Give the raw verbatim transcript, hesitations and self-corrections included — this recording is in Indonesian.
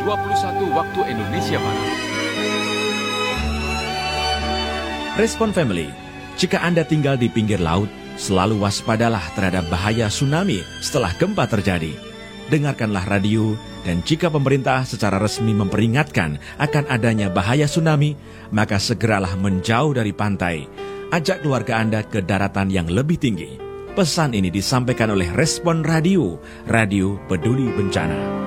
dua puluh satu waktu Indonesia Barat. Respon Family, jika Anda tinggal di pinggir laut, selalu waspadalah terhadap bahaya tsunami setelah gempa terjadi. Dengarkanlah radio, dan jika pemerintah secara resmi memperingatkan akan adanya bahaya tsunami, maka segeralah menjauh dari pantai. Ajak keluarga Anda ke daratan yang lebih tinggi. Pesan ini disampaikan oleh Respon Radio, Radio Peduli Bencana.